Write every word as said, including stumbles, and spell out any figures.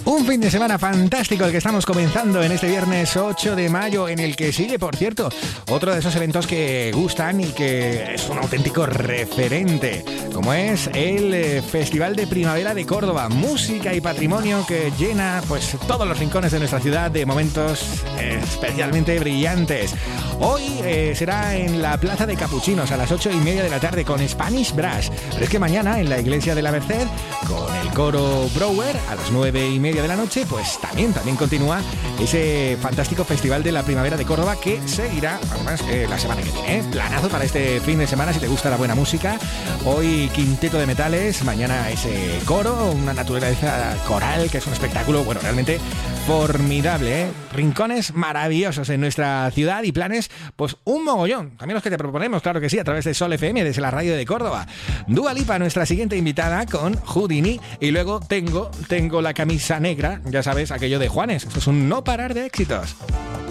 Un fin de semana fantástico el que estamos comenzando en este viernes ocho de mayo, en el que sigue, por cierto, otro de esos eventos que gustan y que es un auténtico referente, como es el Festival de Primavera de Córdoba, música y patrimonio que llena pues todos los rincones de nuestra ciudad de momentos especialmente brillantes. Hoy eh, será en la Plaza de Capuchinos a las ocho y media de la tarde con Spanish Brass, pero es que mañana en la Iglesia de la Merced con el coro Brower a las nueve y media de la noche, pues también, también continúa ese fantástico Festival de la Primavera de Córdoba que seguirá, además, eh, la semana que viene, ¿eh? Planazo para este fin de semana si te gusta la buena música. Hoy quinteto de metales, mañana ese coro, una naturaleza coral que es un espectáculo, bueno, realmente formidable, ¿eh? Rincones maravillosos en nuestra ciudad y planes, pues un mogollón. También los que te proponemos, claro que sí, a través de Sol F M, desde la radio de Córdoba. Dua Lipa, nuestra siguiente invitada con Houdini, y luego tengo, tengo la camisa negra, ya sabes, aquello de Juanes. Esto es un no parar de éxitos.